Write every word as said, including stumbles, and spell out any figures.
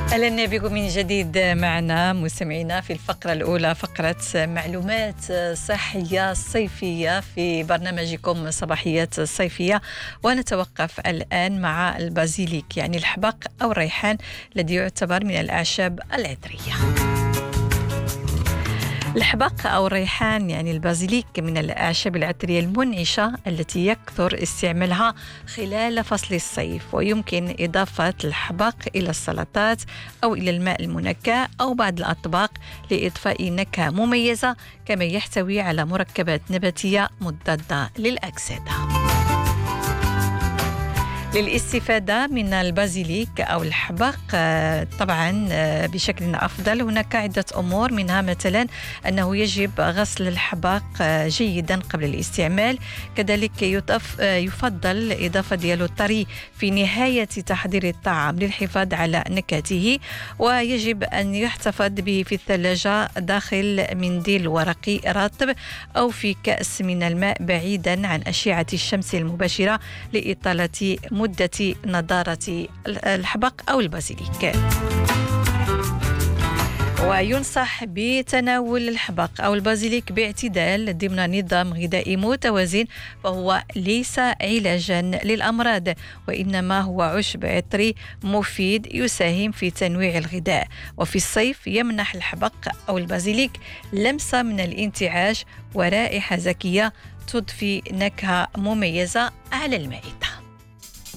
أهلا بكم من جديد معنا مستمعينا في الفقرة الأولى، فقرة معلومات صحية صيفية في برنامجكم صباحيات صيفية. ونتوقف الآن مع البازيليك، يعني الحبق أو الريحان الذي يعتبر من الأعشاب العطرية. الحبق أو الريحان يعني البازيليك من الأعشاب العطرية المنعشة التي يكثر استعمالها خلال فصل الصيف، ويمكن إضافة الحبق إلى السلطات أو إلى الماء المنكى أو بعض الأطباق لإضفاء نكهة مميزة، كما يحتوي على مركبات نباتية مضادة للأكسدة. للاستفادة من البازيليك أو الحبق طبعا بشكل أفضل هناك عدة أمور، منها مثلا أنه يجب غسل الحبق جيدا قبل الاستعمال. كذلك يفضل إضافة ديالو الطري في نهاية تحضير الطعام للحفاظ على نكهته، ويجب أن يحتفظ به في الثلاجة داخل منديل ورقي رطب أو في كأس من الماء بعيدا عن أشعة الشمس المباشرة لإطالة مدة نضارة الحبق أو البازيليك. وينصح بتناول الحبق أو البازيليك باعتدال ضمن نظام غذائي متوازن، فهو ليس علاجا للأمراض، وإنما هو عشب عطري مفيد يساهم في تنويع الغذاء. وفي الصيف يمنح الحبق أو البازيليك لمسة من الانتعاش ورائحة زكية تضفي نكهة مميزة على المائدة.